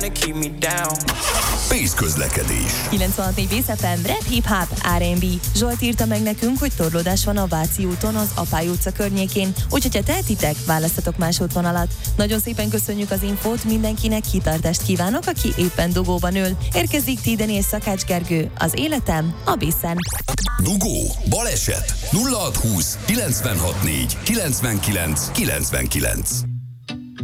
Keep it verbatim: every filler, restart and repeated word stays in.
Pész közlekedés. kilencvenhat négy Bész ef em, rap, hip-hop, er és bé. Zsolt írta meg nekünk, hogy torlódás van a Váci úton, az Apály utca környékén, úgyhogy ha tehetitek, választatok más útvonalat. Nagyon szépen köszönjük az infót, mindenkinek kitartást kívánok, aki éppen dugóban ül. Érkezik Tiden és Szakács Gergő, az életem a Bészen. Dugó, baleset, nulla hat húsz kilencvenhat négy kilencvenkilenc kilencvenkilenc.